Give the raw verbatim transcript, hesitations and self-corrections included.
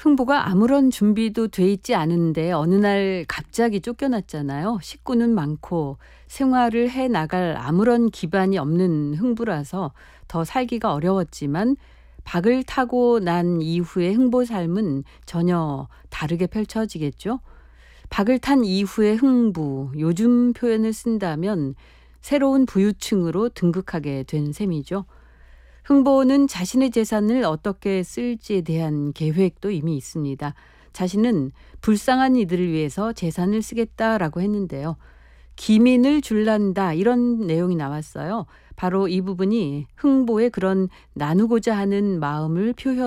흥부가 아무런 준비도 돼 있지 않은데 어느 날 갑자기 쫓겨났잖아요. 식구는 많고 생활을 해 나갈 아무런 기반이 없는 흥부라서 더 살기가 어려웠지만 박을 타고 난 이후의 흥보 삶은 전혀 다르게 펼쳐지겠죠. 박을 탄 이후의 흥부, 요즘 표현을 쓴다면 새로운 부유층으로 등극하게 된 셈이죠. 흥보는 자신의 재산을 어떻게 쓸지에 대한 계획도 이미 있습니다. 자신은 불쌍한 이들을 위해서 재산을 쓰겠다라고 했는데요. 기민을 줄란다 이런 내용이 나왔어요. 바로 이 부분이 흥보의 그런 나누고자 하는 마음을 표현